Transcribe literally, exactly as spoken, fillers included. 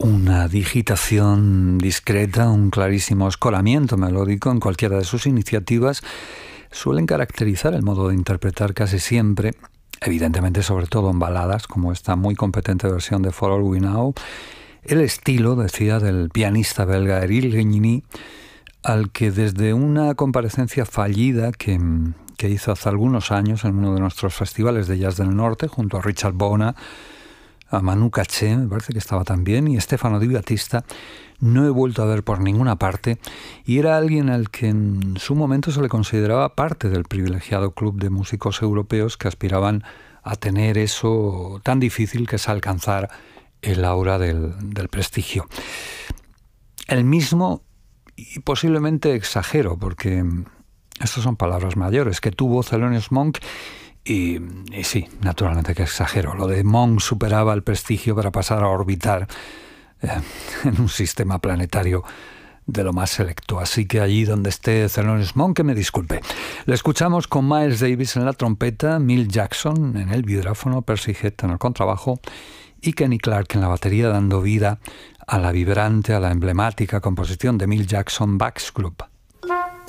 Una digitación discreta, un clarísimo escolamiento melódico en cualquiera de sus iniciativas suelen caracterizar el modo de interpretar casi siempre, evidentemente sobre todo en baladas, como esta muy competente versión de For All We Know, el estilo, decía, del pianista belga Eril Regnier, al que desde una comparecencia fallida que, que hizo hace algunos años en uno de nuestros festivales de jazz del norte, junto a Richard Bona, a Manu Katché, me parece que estaba también, y Stefano Di Battista, no he vuelto a ver por ninguna parte, y era alguien al que en su momento se le consideraba parte del privilegiado club de músicos europeos que aspiraban a tener eso tan difícil que es alcanzar el aura del, del prestigio. El mismo, y posiblemente exagero, porque estas son palabras mayores, que tuvo Thelonious Monk. Y, y sí, naturalmente que exagero. Lo de Monk superaba el prestigio para pasar a orbitar eh, en un sistema planetario de lo más selecto. Así que allí donde esté Thelonious Monk, que me disculpe. Le escuchamos con Miles Davis en la trompeta, Milt Jackson en el vibráfono, Percy Heath en el contrabajo y Kenny Clarke en la batería, dando vida a la vibrante, a la emblemática composición de Milt Jackson, Bax Group.